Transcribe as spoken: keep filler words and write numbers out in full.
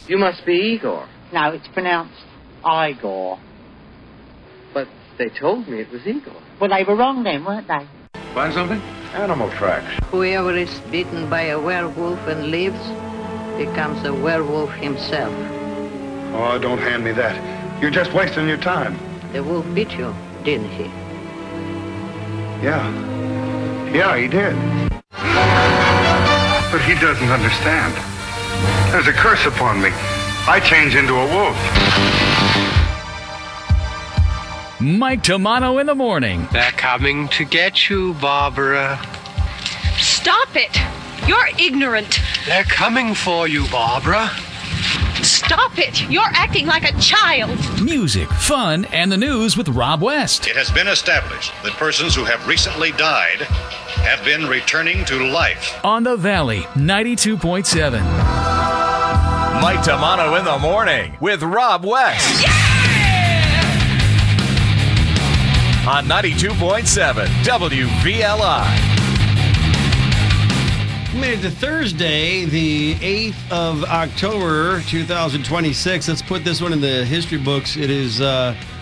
You must be Igor. No, it's pronounced Igor. But they told me it was Igor. Well, they were wrong then, weren't they? Find something? Animal tracks. Whoever is bitten by a werewolf and lives becomes a werewolf himself. Oh, don't hand me that. You're just wasting your time. The wolf bit you, didn't he? Yeah. Yeah, he did. But he doesn't understand. There's a curse upon me. I change into a wolf. Mike Tamano in the morning. They're coming to get you, Barbara. Stop it! You're ignorant. They're coming for you, Barbara. Stop it! You're acting like a child. Music, fun, and the news with Rob West. It has been established that persons who have recently died have been returning to life. On the Valley, ninety-two point seven. Mike Tamano in the morning with Rob West. Yeah! On ninety-two point seven W V L I. We made it to Thursday, the eighth of October, two thousand twenty-six. Let's put this one in the history books. It is uh,